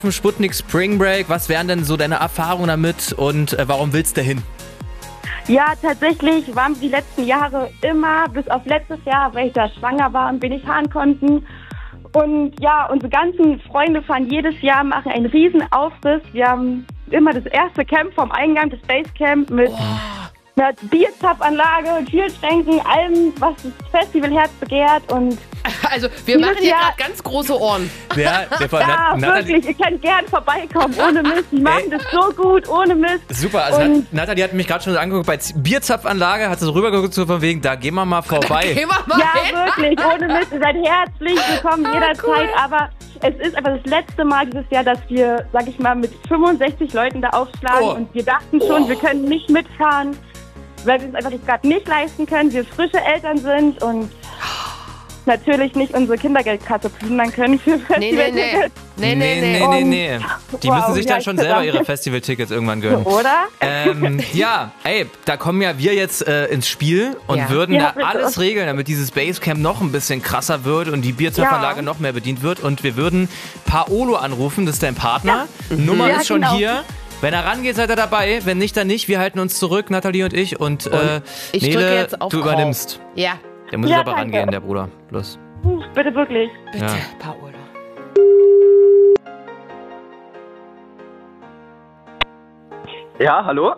Sputnik Spring Break, was wären denn so deine Erfahrungen damit und warum willst du hin? Ja, tatsächlich waren die letzten Jahre immer, bis auf letztes Jahr, weil ich da schwanger war und wir nicht fahren konnten. Und ja, unsere ganzen Freunde fahren jedes Jahr, machen einen riesen Aufriss. Wir haben immer das erste Camp vom Eingang, das Basecamp mit einer Bierzapfanlage, Kühlschränken, allem, was das Festivalherz begehrt. Und also, wir machen hier gerade ganz große Ohren. Ja, wirklich, ihr könnt gern vorbeikommen, ohne Mist. Die machen das so gut, ohne Mist. Super, also Nathalie hat mich gerade schon angeguckt, bei Bierzapfanlage hat sie so rübergeguckt, so von wegen, da gehen wir mal vorbei. Gehen wir mal hin. Wirklich, ohne Mist, ihr seid herzlich willkommen jederzeit, cool. Aber es ist einfach das letzte Mal dieses Jahr, dass wir, sag ich mal, mit 65 Leuten da aufschlagen und wir dachten schon, wir können nicht mitfahren, weil wir es einfach gerade nicht leisten können, wir frische Eltern sind und natürlich nicht unsere Kindergeldkasse plündern können für Festivaltickets. Nee. Die müssen sich dann schon selber ihre Festivaltickets irgendwann gönnen. Oder? Ja, ey, da kommen ja wir jetzt ins Spiel und würden da alles regeln, damit dieses Basecamp noch ein bisschen krasser wird und die Bierzapfanlage noch mehr bedient wird. Und wir würden Paolo anrufen, das ist dein Partner. Nummer ist schon hier. Wenn er rangeht, seid ihr dabei. Wenn nicht, dann nicht. Wir halten uns zurück, Nathalie und ich. Und ich Nele, jetzt auf du übernimmst. Ja. Der muss aber rangehen, der Bruder. Los. Bitte wirklich. Bitte, Paolo. Ja, hallo?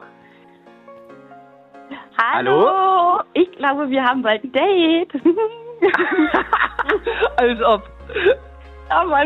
Hallo? Ich glaube, wir haben bald ein Date. Als ob. Oh Mann.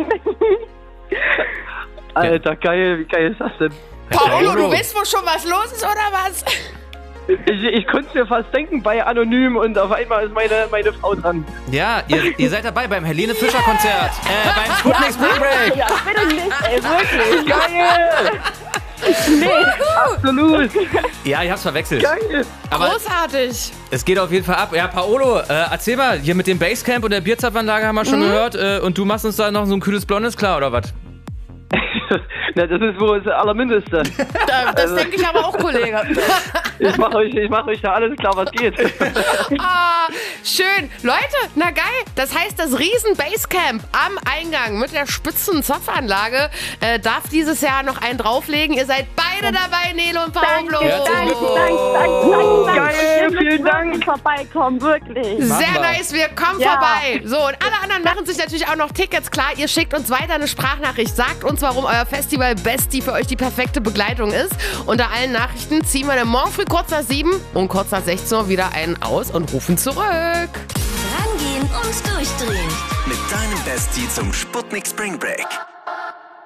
Alter, geil, wie geil ist das denn? Paolo, du weißt wohl schon, was los ist, oder was? Ich konnte es mir fast denken, bei Anonym und auf einmal ist meine Frau dran. Ja, ihr seid dabei beim Helene Fischer Konzert. Beim Sputnik Spring Break. Ja, bitte nicht, ey, wirklich. Geil! Absolut! Ja, ich hab's verwechselt. Geil! Aber großartig! Es geht auf jeden Fall ab. Ja, Paolo, erzähl mal, hier mit dem Basecamp und der Bierzapfanlage haben wir schon gehört. Und du machst uns da noch so ein kühles Blondes klar, oder was? Na, das ist wohl das Allermindeste. Das denke ich aber auch, Kollege. Ich mach euch da alles klar, was geht. Schön. Leute, na geil. Das heißt, das riesen Basecamp am Eingang mit der spitzen Zapfanlage darf dieses Jahr noch einen drauflegen. Ihr seid beide dabei, Nele und Paolo. Danke. Geil, vielen Dank. Vorbeikommen, wirklich. Sehr nice, wir kommen vorbei. So, und alle anderen machen sich natürlich auch noch Tickets klar. Ihr schickt uns weiter eine Sprachnachricht. Sagt uns, warum euer Festival Bestie für euch die perfekte Begleitung ist. Unter allen Nachrichten ziehen wir dann morgen früh kurz nach 7 und kurz nach 16 Uhr wieder einen aus und rufen zurück. Rangehen und durchdrehen. Mit deinem Bestie zum Sputnik Spring Break.